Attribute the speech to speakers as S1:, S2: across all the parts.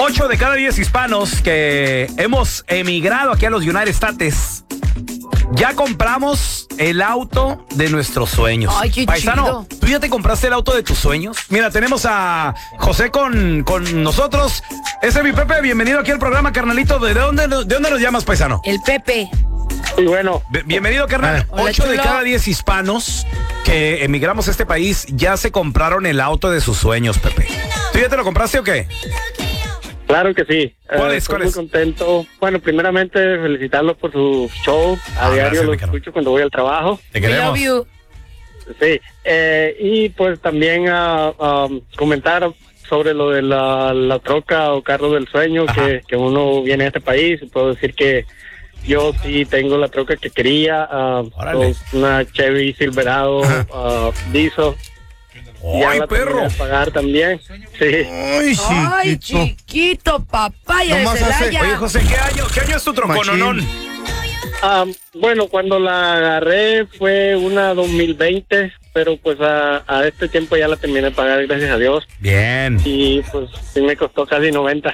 S1: 8 de cada 10 hispanos que hemos emigrado aquí a los United States, ya compramos el auto de nuestros sueños.
S2: Ay, qué
S1: Paisano,
S2: chido.
S1: ¿tú ya te compraste el auto de tus sueños? Mira, tenemos a José con nosotros. Ese es mi Pepe, bienvenido aquí al programa, carnalito. ¿De dónde nos llamas, paisano?
S2: El Pepe.
S3: Y bueno,
S1: Bienvenido, carnal.
S2: Hola,
S1: 8 de
S2: chulo.
S1: cada 10 hispanos que emigramos a este país ya se compraron el auto de sus sueños, Pepe. ¿Tú ya te lo compraste o qué?
S3: claro que sí.
S1: ¿Cuál es?
S3: Estoy
S1: ¿Cuál
S3: muy
S1: es?
S3: contento. Bueno, primeramente felicitarlo por su show. A diario
S1: gracias,
S3: lo
S1: mi carnal.
S3: escucho cuando voy al trabajo.
S1: Te
S2: We
S1: queremos.
S2: love you.
S3: Sí. Y pues también comentar sobre lo de la troca o carro del sueño que uno viene a este país. Puedo decir que yo sí tengo la troca que quería.
S1: Órale.
S3: Una Chevy Silverado diesel. Ya
S1: ¡Ay,
S3: la
S1: perro!
S3: terminé de pagar también. Sí.
S4: Ay,
S2: Ay,
S4: chiquito.
S2: chiquito, papaya de
S4: Nomás hace-
S2: Celaya.
S1: Oye, José, ¿qué año es tu trocononón?
S4: Machín.
S3: Bueno, cuando la agarré fue una 2020, pero pues a este tiempo ya la terminé de pagar, gracias a Dios.
S1: Bien.
S3: Y pues sí me costó casi 90.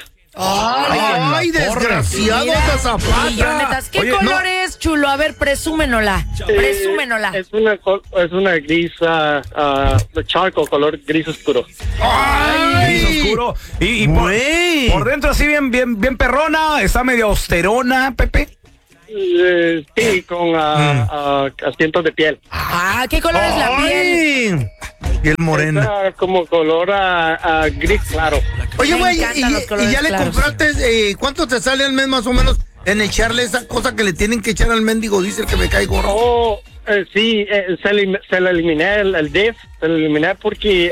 S4: Ay, desgraciado
S2: Mira,
S4: de Zapata.
S2: millonetas. ¿Qué
S1: Oye,
S2: color es, chulo? A ver, presúmenola. Presúmenola.
S3: Es una gris, charcoal, color gris oscuro.
S1: Gris oscuro. Y
S4: Güey.
S1: por dentro así bien perrona, está medio austerona, Pepe.
S3: Sí, con asientos de piel.
S2: Ah, ¿qué color es la piel?
S4: Ay, piel morena.
S3: Está como color a gris claro.
S4: Oye,
S2: Me
S4: güey,
S2: encantan los
S4: y
S2: colores
S4: ya le
S2: claros.
S4: compraste, ¿cuánto te sale al mes más o menos en echarle esa cosa que le tienen que echar al mendigo diésel que me cae gordo?
S3: Oh, sí, se le eliminé el diff, se lo eliminé porque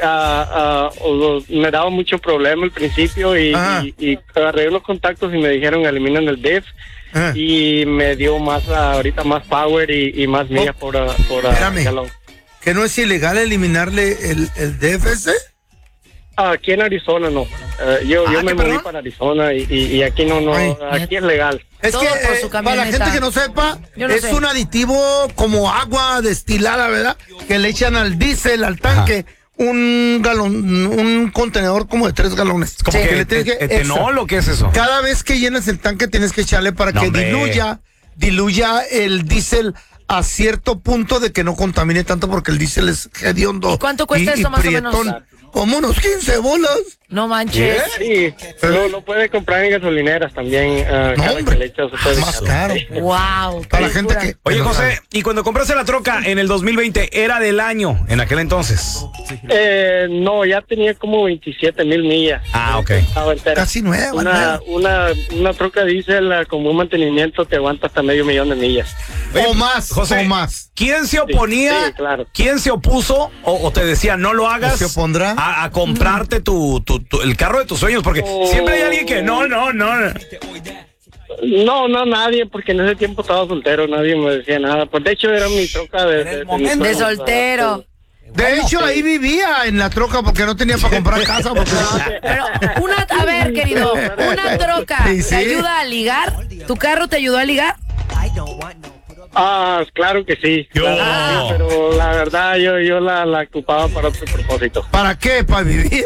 S3: me daba mucho problema al principio y agarré unos contactos y me dijeron eliminan el diff
S4: Ajá.
S3: y me dio ahorita más power y más millas por
S4: Espérame.
S3: galón.
S4: ¿Que no es ilegal eliminarle el DFS?
S3: Aquí en Arizona no. Yo me
S1: ¿qué,
S3: moví
S1: perdón?
S3: para Arizona y aquí no,
S4: Ay.
S3: aquí es legal.
S4: Es
S2: Todo
S4: que
S2: por su
S4: para la
S2: camioneta.
S4: gente que no sepa,
S2: Yo no
S4: es
S2: sé.
S4: un aditivo como agua destilada, ¿verdad? Que le echan al diésel, al tanque, un galón, un contenedor como de 3 galones.
S1: ¿Como
S2: Sí.
S1: que
S4: le tienes que
S1: etanol o qué es eso?
S4: Cada vez que llenas el tanque tienes que echarle para
S1: No,
S4: que
S1: hombre.
S4: diluya el diésel a cierto punto de que no contamine tanto porque el diésel es hediondo.
S2: ¿Y cuánto cuesta esto más o menos?
S4: Como unos 15 bolas.
S2: No manches.
S3: Sí, lo puede comprar en gasolineras también. cada
S4: hombre,
S3: que le echas, se puede
S4: más
S3: echar.
S4: caro.
S2: Wow.
S4: Para la gente que...
S1: Oye,
S4: no
S1: José,
S4: sabe.
S1: y cuando compraste la troca en el 2020, ¿era del año en aquel entonces?
S3: No, ya tenía como 27,000 millas.
S1: Ah, ok.
S3: Estaba entera.
S4: Casi nueva,
S3: Una troca diésel con un mantenimiento te aguanta hasta 500,000 de millas.
S4: O más,
S1: José,
S4: o más.
S1: ¿quién se oponía?
S3: sí, claro.
S1: ¿Quién se opuso o te decía no lo hagas?
S4: ¿O se opondrá?
S1: A comprarte el carro de tus sueños, porque siempre hay alguien que no.
S3: No, nadie, porque en ese tiempo estaba soltero, nadie me decía nada. Pues de hecho era mi troca de mis
S2: De
S3: sueños,
S2: soltero.
S4: De hecho, ahí vivía en la troca porque no tenía para comprar casa. Porque...
S2: Pero a ver, querido, una troca
S4: Sí, sí.
S2: te ayuda a ligar. ¿Tu carro te ayudó a ligar?
S3: Claro que sí.
S1: Yo.
S3: Claro que sí, pero la verdad yo la ocupaba para otro propósito.
S4: ¿Para qué? ¿Para vivir?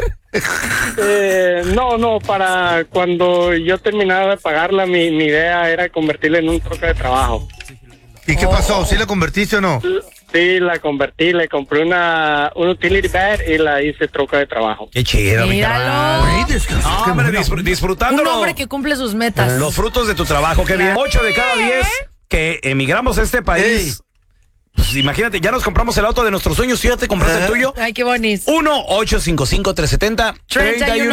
S3: No, para cuando yo terminaba de pagarla, mi idea era convertirla en un troca de trabajo.
S4: ¿Y qué pasó? ¿Sí la convertiste o no?
S3: Sí, la convertí, le compré un utility bed y la hice troca de trabajo.
S1: Qué chido, mi
S2: Míralo.
S1: carnal.
S4: Güey, descansa,
S1: No,
S4: qué
S1: hombre,
S4: buena onda.
S1: disfrutando
S2: Un hombre que cumple sus metas.
S1: los frutos de tu trabajo, qué bien. 8 de cada 10 que emigramos a este país. Pues imagínate, ya nos compramos el auto de nuestros sueños. ¿Sí ya te compraste el tuyo?
S2: Ay, qué bonito.
S1: 1-855-370-3100.